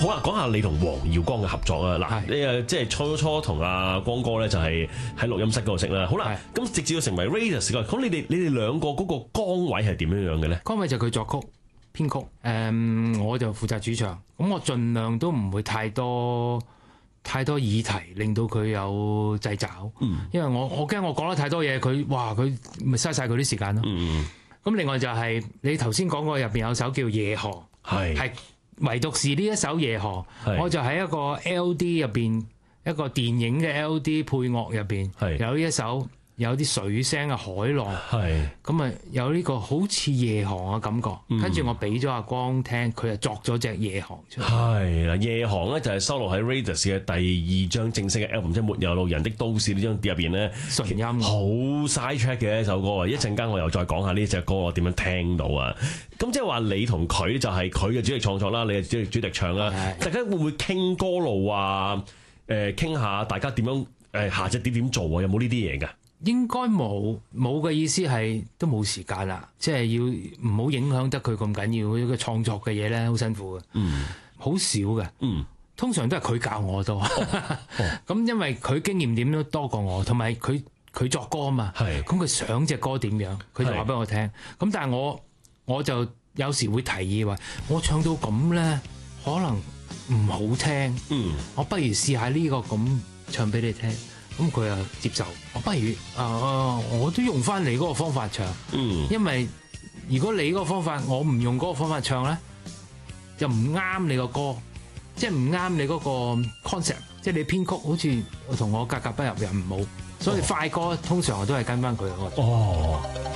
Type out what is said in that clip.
好啊，講下你同黃耀光嘅合作啊！嗱，你即係初同阿光哥咧，就係喺錄音室嗰度識啦。好啦，咁直至到成為 Raidas 嘅，咁你哋兩個嗰個崗位係點樣嘅咧？ 崗位就佢作曲、編曲，我就負責主唱。咁我盡量都唔會太多議題，令到佢有掣肘。因為我驚我講得太多嘢，佢咪嘥晒佢啲時間咯。咁另外就係你頭先講過入邊有首叫《夜河》，係唯獨是呢一首《夜河》，我就喺一個 LD 入邊，一個電影嘅 LD 配樂入邊，有一首有啲水聲嘅海浪，咁啊有呢個好似夜航嘅感覺。跟住我俾咗阿光聽，佢就作咗隻夜航出嚟。係啦， 夜航咧就係收錄喺 Raidas 嘅第2張正式嘅 album， 即係沒有路人的都市呢張碟入邊咧， 純音好 side track 嘅一首歌啊！一陣間我又再講下呢隻歌我點樣聽到啊！咁即係話你同佢就係佢嘅主力創作啦，你係主力唱啦，大家會唔會傾歌路啊？傾下大家點樣下隻碟點做啊？有冇呢啲嘢㗎？ 應該冇嘅意思係都冇時間啦，即係要唔好影響得佢咁緊要。一個創作嘅嘢咧，好辛苦嘅，好少嘅，通常都係佢教我多。咁因為佢經驗點都多過我，同埋佢作歌啊嘛，咁佢想隻歌點樣，佢就話俾我聽。咁但係我就有時會提議話，我唱到咁咧，可能唔好聽，我不如試下呢個咁唱俾你聽。咁佢又接受，我不如我都用翻你嗰個方法唱，因為如果你嗰個方法我唔用嗰個方法唱咧，就唔啱你個歌，即係唔啱你嗰個 concept， 即係你編曲好似同我格格不入又唔好，所以快歌通常我都係跟翻佢嗰個。